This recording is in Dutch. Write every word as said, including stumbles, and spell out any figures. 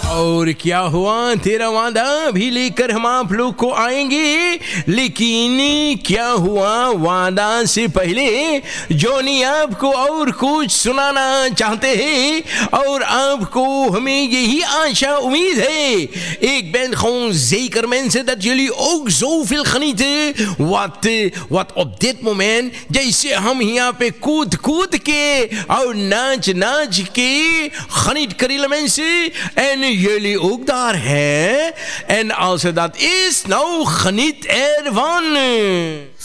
और क्या हुआ, तेरा वादा भी लेकर हम आप लोग को आएंगे, लेकिन क्या हुआ वादा से पहले जोनी आपको और कुछ सुनाना चाहते हैं और आपको हमें यही आशा उम्मीद है. Ik ben gewoon zeker mensen dat jullie ook zoveel genieten wat, wat op dit moment जैसे हम यहाँ पे कूद कूद के और नाच नाच के geniet krillen mensen en jullie ook daar hè. En als het dat is, nou geniet ervan.